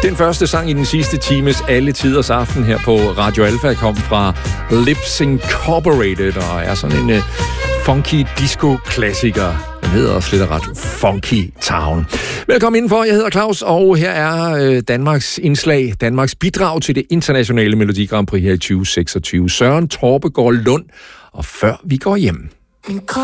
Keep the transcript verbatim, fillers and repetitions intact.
Den første sang i den sidste times alle tiders aften her på Radio Alpha kom fra Lips Incorporated og er sådan en uh, funky disco-klassiker. Den hedder også lidt ret Funky Town. Velkommen indenfor, jeg hedder Claus, og her er øh, Danmarks indslag, Danmarks bidrag til det internationale Melodi Grand Prix her i tyve seksogtyve. Søren Torpegaard Lund, og før vi går hjem. Min krop